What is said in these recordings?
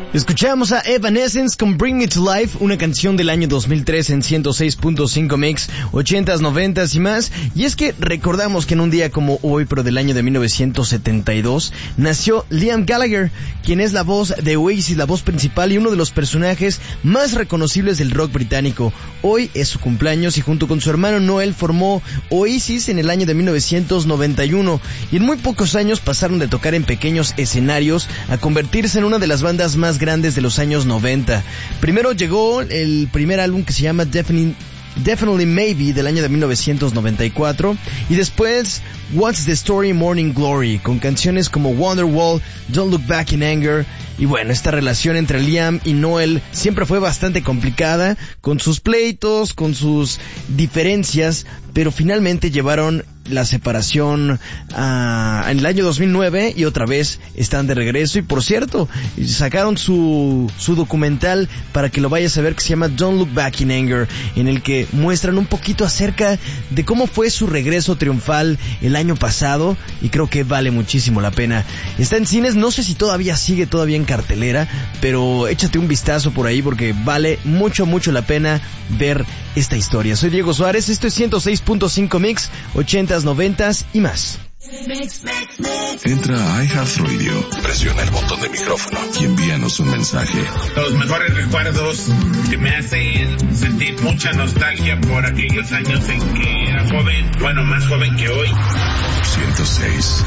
Escuchamos a Evanescence con Bring Me to Life, una canción del año 2003 en 106.5 Mix, 80s, 90s y más. Y es que recordamos que en un día como hoy, pero del año de 1972, nació Liam Gallagher, quien es la voz de Oasis, la voz principal y uno de los personajes más reconocibles del rock británico. Hoy es su cumpleaños y junto con su hermano Noel formó Oasis en el año de 1991. Y en muy pocos años pasaron de tocar en pequeños escenarios a convertirse en una de las bandas más grandes de los años 90. Primero llegó el primer álbum que se llama Definitely Maybe del año de 1994 y después What's the Story, Morning Glory, con canciones como Wonderwall, Don't Look Back in Anger. Y bueno, esta relación entre Liam y Noel siempre fue bastante complicada, con sus pleitos, con sus diferencias, pero finalmente llevaron la separación en el año 2009 y otra vez están de regreso. Y por cierto, sacaron su documental para que lo vayas a ver, que se llama Don't Look Back in Anger, en el que muestran un poquito acerca de cómo fue su regreso triunfal el año pasado, y creo que vale muchísimo la pena. Está en cines, no sé si todavía sigue en cartelera, pero échate un vistazo por ahí porque vale mucho la pena ver esta historia. Soy Diego Suárez, esto es 106.5 Mix, 80s, 90s y más. Entra a iHeartRadio, presiona el botón de micrófono y envíanos un mensaje. Los mejores recuerdos que me hacen sentir mucha nostalgia por aquellos años en que era joven, bueno, más joven que hoy.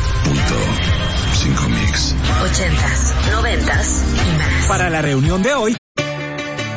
106.5 Mix. 80s, 90s y más. Para la reunión de hoy,